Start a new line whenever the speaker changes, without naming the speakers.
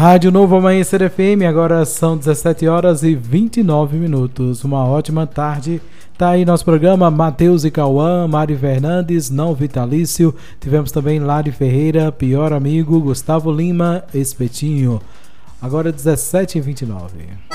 Rádio Novo Amanhecer FM, agora são 17 horas e 29 minutos. Uma ótima tarde. Tá aí nosso programa, Matheus e Cauã, Mari Fernandes, Não Vitalício. Tivemos também Lari Ferreira, Pior Amigo, Gustavo Lima, Espetinho. Agora 17h29.